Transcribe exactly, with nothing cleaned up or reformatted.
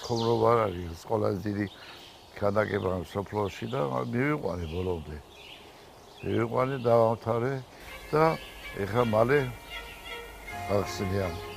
ხუმრობა არ არის ყველაზე დიდი ქადაგება სოფლოში და მივიყვანე ბოლომდე. მივიყვანე დავამთავრე და ეხლა მალე ახსნიან